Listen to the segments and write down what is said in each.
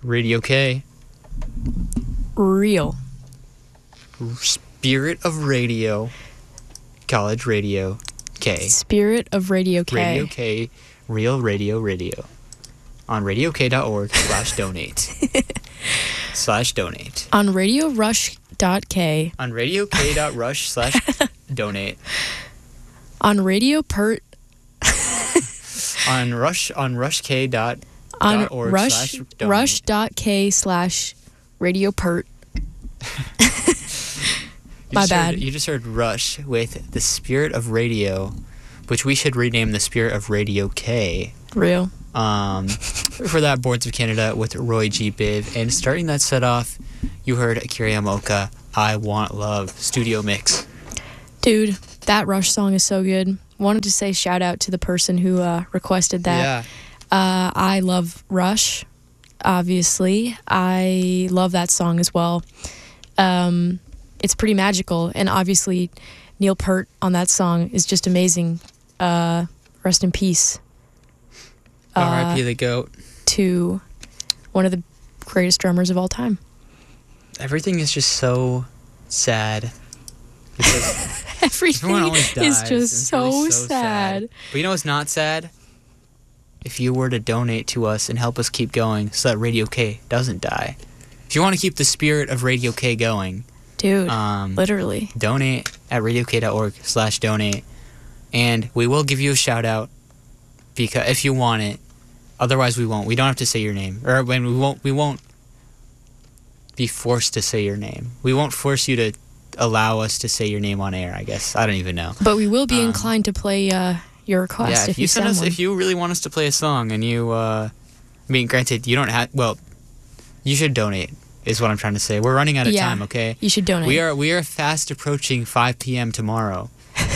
Radio K. Real. Spirit of Radio. College Radio K. Spirit of Radio K. Radio K. Real Radio Radio. On radiok.org/donate. /donate. On RadioRush.k. On radiok.rush/donate. On Radio Pert. on rushk. On .org/donate. rush.k/Radio Pert. My bad. You just heard Rush with The Spirit of Radio, which we should rename The Spirit of Radio K. Real. For that, Boards of Canada with Roy G. Biv. And starting that set off, you heard Akira Yamaoka, I Want Love, studio mix. Dude, that Rush song is so good. Wanted to say shout out to the person who requested that. Yeah. I love Rush, obviously. I love that song as well. It's pretty magical, and obviously Neil Peart on that song is just amazing. Rest in peace. R.I.P. the GOAT. To one of the greatest drummers of all time. Everything is just so sad. Because everything is just so sad. But you know what's not sad? If you were to donate to us and help us keep going so that Radio K doesn't die. If you want to keep the spirit of Radio K going, dude, literally, donate at radiok.org/donate, and we will give you a shout out because if you want it. Otherwise, we won't. We don't have to say your name, or when we won't be forced to say your name. We won't force you to allow us to say your name on air. I guess I don't even know. But we will be inclined to play your request if you send us. If you really want us to play a song, and you, I mean, granted, you don't have. Well, you should donate. Is what I'm trying to say. We're running out of time. Okay. You should donate. We are fast approaching 5 p.m. tomorrow.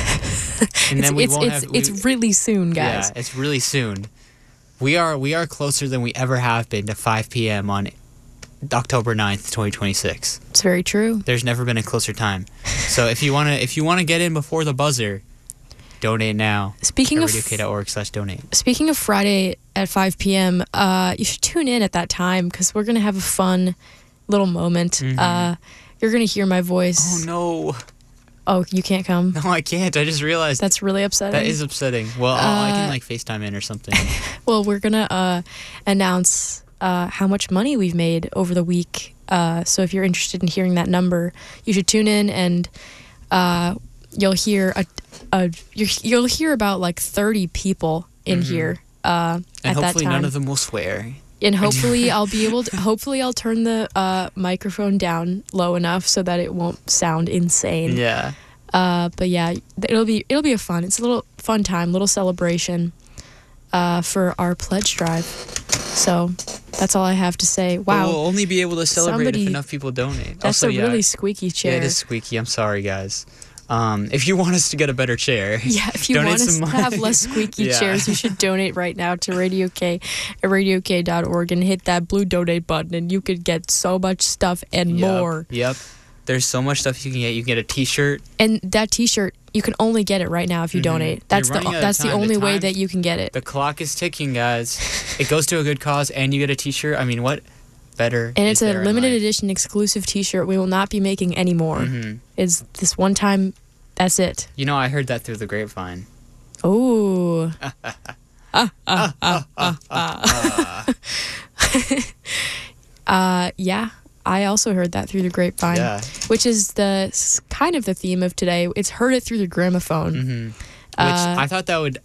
And then it's really soon, guys. Yeah, it's really soon. We are closer than we ever have been to 5 p.m. on October 9th, 2026. It's very true. There's never been a closer time. So if you wanna get in before the buzzer, donate now. Speaking of radiok.org/donate. Speaking of Friday at 5 p.m., you should tune in at that time because we're gonna have a fun little moment. Mm-hmm. You're gonna hear my voice. Oh no. Oh, you can't come? No, I can't. I just realized. That's really upsetting. That is upsetting. Well, I can FaceTime in or something. Well, we're going to announce how much money we've made over the week. So if you're interested in hearing that number, you should tune in and you'll hear you'll hear about like 30 people in here and at that time. Hopefully none of them will swear. And hopefully I'll turn the microphone down low enough so that it won't sound insane. Yeah. But yeah, it'll be a fun. It's a little fun time, little celebration for our pledge drive. So that's all I have to say. Wow. We'll only be able to celebrate if enough people donate. That's really squeaky chair. Yeah, it is squeaky. I'm sorry, guys. If you want us to get a better chair, if you want us to have less squeaky chairs, you should donate right now to Radio K at radiok.org and hit that blue donate button, and you could get so much stuff and more. Yep. There's so much stuff you can get. You can get a T-shirt. And that T-shirt, you can only get it right now if you donate. That's the only way that you can get it. The clock is ticking, guys. It goes to a good cause, and you get a T-shirt. I mean, what better? And it's a limited edition exclusive T-shirt. We will not be making any more. Mm-hmm. It's this one time. That's it. You know, I heard that through the grapevine. Oh. Yeah, I also heard that through the grapevine, which is kind of the theme of today. It's heard it through the gramophone. Mm-hmm. Which I thought that would.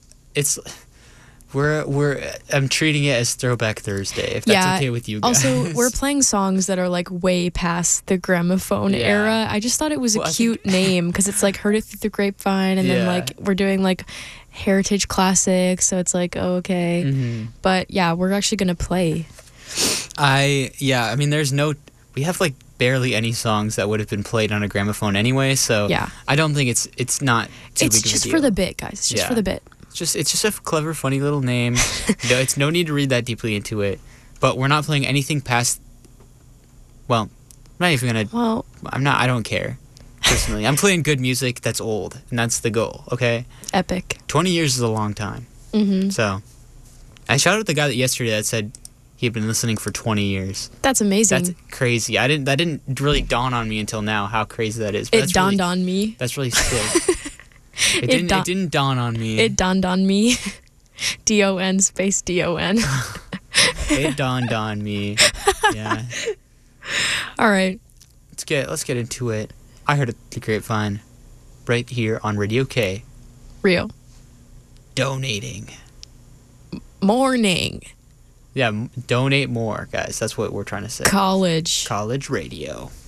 I'm treating it as Throwback Thursday, if that's okay with you guys. Also, we're playing songs that are like way past the gramophone era. I just thought it was a cute name because it's like heard it through the grapevine, and then like we're doing like heritage classics, so it's like okay. Mm-hmm. But yeah, we're actually gonna play. I mean, we have like barely any songs that would have been played on a gramophone anyway, so I don't think it's not too big of a deal. It's just for the bit, guys. It's just for the bit. It's just a clever, funny little name. It's no need to read that deeply into it. But we're not playing anything past. Well, I'm not even gonna. Well, I don't care. Personally, I'm playing good music that's old, and that's the goal. Okay. Epic. 20 years is a long time. Mm-hmm. So, I shouted out the guy yesterday that said, he'd been listening for 20 years. That's amazing. That's crazy. That didn't really dawn on me until now how crazy that is. But It dawned on me. That's really sick. It didn't dawn on me. It dawned on me. DON space DON. It dawned on me. Yeah. All right. Let's get into it. I heard it the grapevine right here on Radio K. Real. Donating. Morning. Yeah, donate more, guys. That's what we're trying to say. College. College radio.